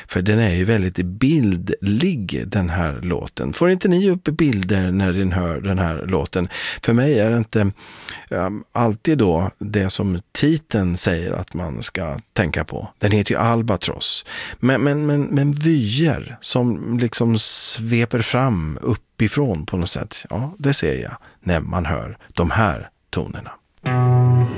För den är ju väldigt bildlig, den här låten. Får inte ni upp bilder när ni hör den här låten? För mig är det inte alltid då det som titeln säger att man ska tänka på. Den heter ju Albatross. Men vyer som liksom sveper fram uppifrån på något sätt. Ja, det ser jag när man hör de här tonerna.